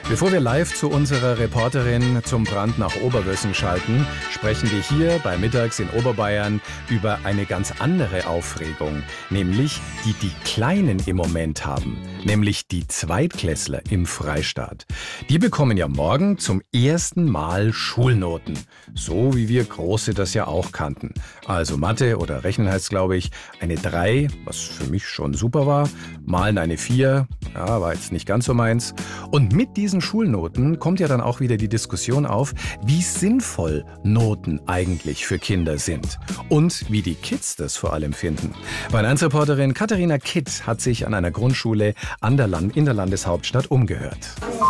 Bevor wir live zu unserer Reporterin zum Brand nach Oberwössing schalten, sprechen wir hier bei Mittags in Oberbayern über eine ganz andere Aufregung, nämlich die Kleinen im Moment haben, nämlich die Zweitklässler im Freistaat. Die bekommen ja morgen zum ersten Mal Schulnoten, so wie wir Große das ja auch kannten. Also Mathe oder Rechnen heißt, glaube ich, eine 3, was für mich schon super war, Malen eine 4, ja, war jetzt nicht ganz so meins. Und mit diesen Schulnoten kommt ja dann auch wieder die Diskussion auf, wie sinnvoll Noten eigentlich für Kinder sind und wie die Kids das vor allem finden. Meine 1-Reporterin Katharina Kitt hat sich an einer Grundschule in der Landeshauptstadt umgehört.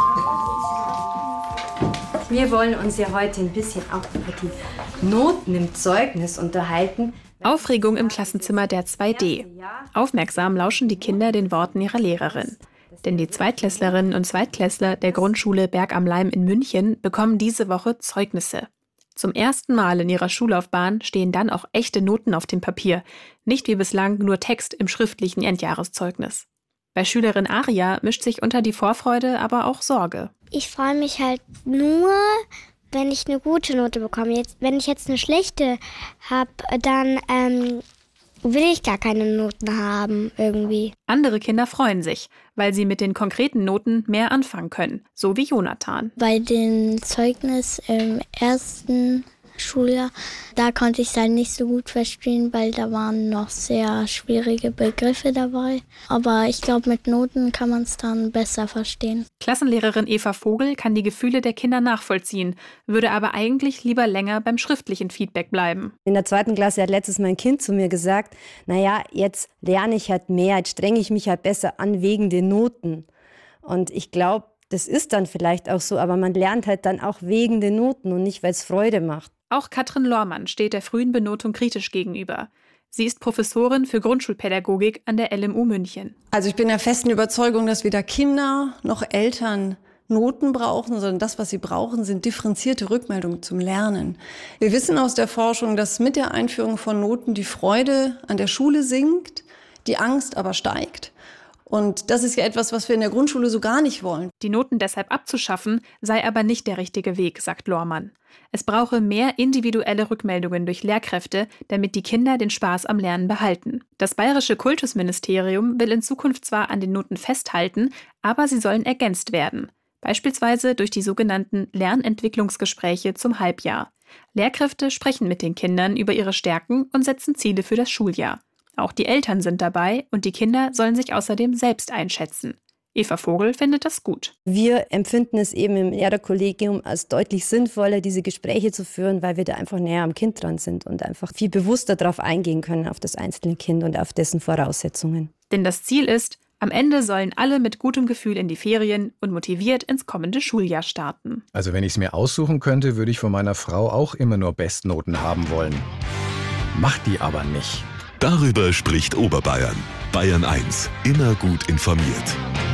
Wir wollen uns ja heute ein bisschen auch über die Noten im Zeugnis unterhalten. Aufregung im Klassenzimmer der 2D. Aufmerksam lauschen die Kinder den Worten ihrer Lehrerin. Denn die Zweitklässlerinnen und Zweitklässler der Grundschule Berg am Laim in München bekommen diese Woche Zeugnisse. Zum ersten Mal in ihrer Schullaufbahn stehen dann auch echte Noten auf dem Papier, nicht wie bislang nur Text im schriftlichen Endjahreszeugnis. Bei Schülerin Aria mischt sich unter die Vorfreude aber auch Sorge. Ich freue mich halt nur, wenn ich eine gute Note bekomme. Wenn ich jetzt eine schlechte habe, dann will ich gar keine Noten haben irgendwie. Andere Kinder freuen sich, weil sie mit den konkreten Noten mehr anfangen können, so wie Jonathan. Bei dem Zeugnis im ersten Schuljahr, da konnte ich es halt nicht so gut verstehen, weil da waren noch sehr schwierige Begriffe dabei. Aber ich glaube, mit Noten kann man es dann besser verstehen. Klassenlehrerin Eva Vogel kann die Gefühle der Kinder nachvollziehen, würde aber eigentlich lieber länger beim schriftlichen Feedback bleiben. In der 2. Klasse hat letztes mein Kind zu mir gesagt, naja, jetzt lerne ich halt mehr, jetzt strenge ich mich halt besser an wegen den Noten. Und ich glaube, das ist dann vielleicht auch so, aber man lernt halt dann auch wegen den Noten und nicht, weil es Freude macht. Auch Katrin Lohrmann steht der frühen Benotung kritisch gegenüber. Sie ist Professorin für Grundschulpädagogik an der LMU München. Also ich bin der festen Überzeugung, dass weder Kinder noch Eltern Noten brauchen, sondern das, was sie brauchen, sind differenzierte Rückmeldungen zum Lernen. Wir wissen aus der Forschung, dass mit der Einführung von Noten die Freude an der Schule sinkt, die Angst aber steigt. Und das ist ja etwas, was wir in der Grundschule so gar nicht wollen. Die Noten deshalb abzuschaffen, sei aber nicht der richtige Weg, sagt Lohrmann. Es brauche mehr individuelle Rückmeldungen durch Lehrkräfte, damit die Kinder den Spaß am Lernen behalten. Das Bayerische Kultusministerium will in Zukunft zwar an den Noten festhalten, aber sie sollen ergänzt werden. Beispielsweise durch die sogenannten Lernentwicklungsgespräche zum Halbjahr. Lehrkräfte sprechen mit den Kindern über ihre Stärken und setzen Ziele für das Schuljahr. Auch die Eltern sind dabei und die Kinder sollen sich außerdem selbst einschätzen. Eva Vogel findet das gut. Wir empfinden es eben im Lehrerkollegium als deutlich sinnvoller, diese Gespräche zu führen, weil wir da einfach näher am Kind dran sind und einfach viel bewusster darauf eingehen können, auf das einzelne Kind und auf dessen Voraussetzungen. Denn das Ziel ist, am Ende sollen alle mit gutem Gefühl in die Ferien und motiviert ins kommende Schuljahr starten. Also wenn ich es mir aussuchen könnte, würde ich von meiner Frau auch immer nur Bestnoten haben wollen. Macht die aber nicht. Darüber spricht Oberbayern. Bayern 1, immer gut informiert.